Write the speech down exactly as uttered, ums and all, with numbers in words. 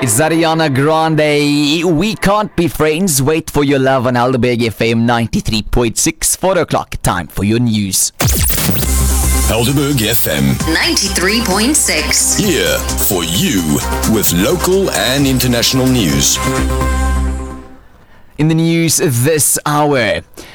It's Ariana Grande. We can't be friends. Wait for your love on Helderberg F M ninety-three point six. Four o'clock. Time for your news. Helderberg F M ninety-three point six. Here for you with local and international news. In the news this hour,